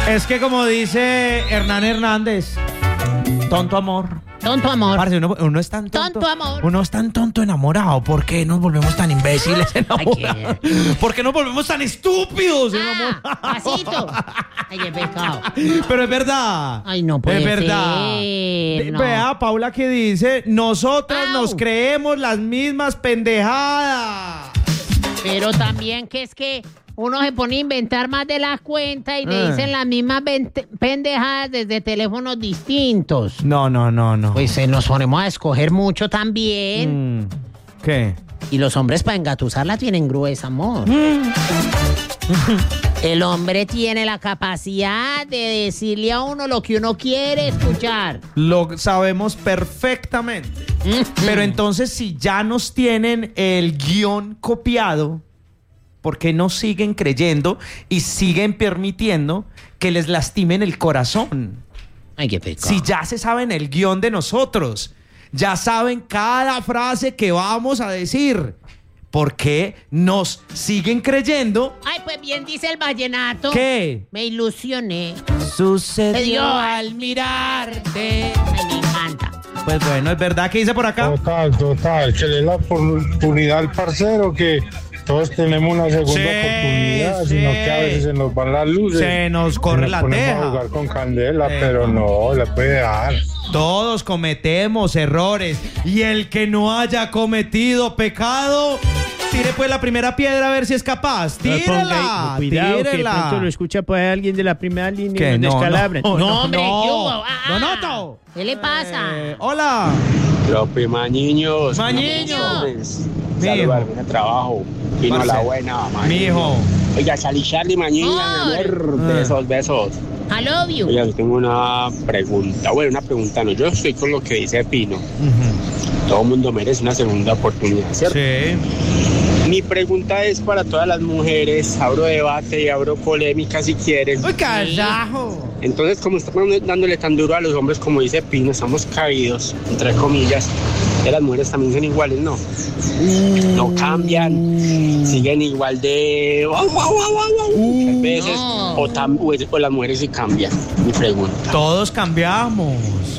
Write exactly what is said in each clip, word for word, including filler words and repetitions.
Es que como dice Hernán Hernández, tonto amor. Tonto amor. Parce, uno, uno es tan tonto. Tonto amor. Uno es tan tonto enamorado. ¿Por qué nos volvemos tan imbéciles enamorados? ¿Por qué nos volvemos tan estúpidos enamorados? Ah, pasito. Ay, qué pecado. Pero es verdad. Ay, no puede Es verdad. ser, no. Vea, Paula, que dice, nosotras Au. nos creemos las mismas pendejadas. Pero también que es que uno se pone a inventar más de las cuentas y le Ah. dicen las mismas vente- pendejadas desde teléfonos distintos. No, no, no, no. Pues eh, nos ponemos a escoger mucho también. Mm, ¿Qué? Y los hombres para engatusarla tienen gruesa, amor. El hombre tiene la capacidad de decirle a uno lo que uno quiere escuchar. Lo sabemos perfectamente. Pero entonces, si ya nos tienen el guión copiado, ¿por qué no siguen creyendo y siguen permitiendo que les lastimen el corazón? Ay, qué pecado. Si ya se saben el guión de nosotros, ya saben cada frase que vamos a decir, ¿por qué nos siguen creyendo? Ay, pues bien dice el vallenato. ¿Qué? Me ilusioné. Sucedió Dio al mirarte. Ay, me encanta. Pues bueno, es verdad que dice por acá. Total, total, que le dé la oportunidad al parcero, que todos tenemos una segunda Sí, oportunidad, sí. sino que a veces se nos van las luces. Se nos corre y la ponemos teja. a jugar con candela, Eh. pero no, le puede dar. Todos cometemos errores y el que no haya cometido pecado, tire pues la primera piedra a ver si es capaz. Tírela, Cuidado, que de tírela. pronto lo escucha por ahí alguien de la primera línea ¿Qué? y nos No, descalabran. no, No, hombre, no. ¿qué hubo? Ah, Donoto. ¿Qué le pasa? Eh, hola. Los mañiños. Mañiños. Saludos, buen trabajo. Vino Parce. la buena, Mijo. Oiga, salí Charlie, mañiña, mi amor. Ah. Besos, besos. I love you. Oiga, yo tengo una pregunta. Bueno, una pregunta no. Yo estoy con lo que dice Pino. Todo mundo merece una segunda oportunidad, ¿cierto? Sí. Mi pregunta es para todas las mujeres. Abro debate y abro polémica si quieren. Uy, carajo. Entonces, como estamos dándole tan duro a los hombres, como dice Pino, estamos caídos, entre comillas, que las mujeres también son iguales, ¿no? No cambian, siguen igual de... Muchas veces, no. o, tam- o, es- o las mujeres sí cambian, mi pregunta. Todos cambiamos.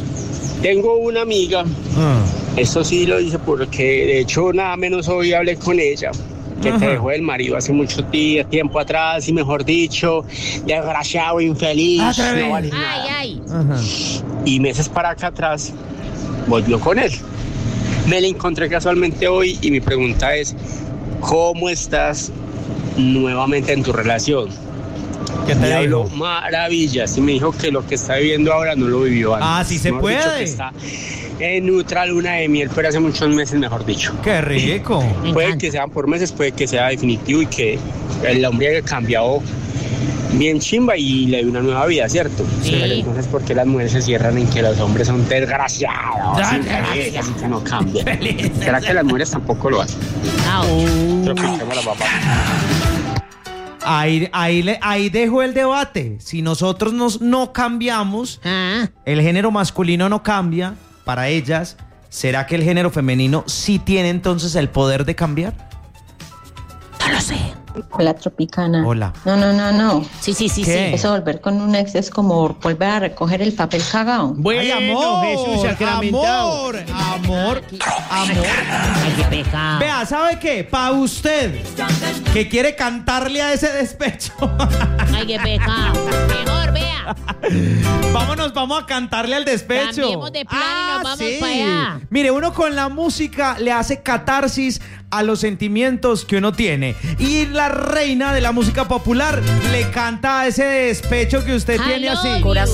Tengo una amiga, Ah. esto sí lo dice porque de hecho nada menos hoy hablé con ella, que Ajá. te dejó el marido hace mucho tí- tiempo atrás y mejor dicho, desgraciado, infeliz, Otra vez. no vale Ay, nada. ay. Ajá. Y meses para acá atrás volvió con él. Me la encontré casualmente hoy y mi pregunta es, ¿cómo estás nuevamente en tu relación? ¿Qué Me te habló digo? maravillas y me dijo que lo que está viviendo ahora no lo vivió antes. Ah, sí se Mejor dicho, puede. que está en otra luna de miel, pero hace muchos meses, mejor dicho. Qué rico. Me Puede encanta. que sean por meses, puede que sea definitivo y que el hombre haya cambiado bien chimba y le dio una nueva vida, ¿cierto? Sí. Pero entonces, ¿por qué las mujeres se cierran en que los hombres son desgraciados? Desgraciados. infelices, y que no cambian. ¿Será que las mujeres tampoco lo hacen? Ouch. Creo que tenemos la papá. Ahí, ahí, le- ahí dejo el debate. Si nosotros nos, no cambiamos, Ah, el género masculino no cambia para ellas, ¿será que el género femenino sí tiene entonces el poder de cambiar? no lo sé. La tropicana. Hola. No, no, no, no. Sí, sí, sí, ¿Qué? sí. Eso volver con un ex es como volver a recoger el papel cagado. Bueno, Ay, amor, Jesús sacramentado. amor, amor, amor. Ay, qué pecado. Vea, ¿sabe qué? Para usted, que quiere cantarle a ese despecho, Ay, qué pecado. Mejor, vea. vámonos, vamos a cantarle al despecho. Cambiemos de plan y nos vamos para allá. Mire, uno con la música le hace catarsis a los sentimientos que uno tiene. Y la reina de la música popular le canta a ese despecho que usted I tiene love así. you.